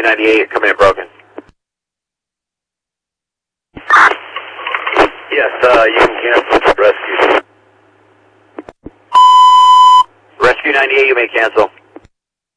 98 coming in broken. Yes, you can cancel rescue. Rescue 98, you may cancel.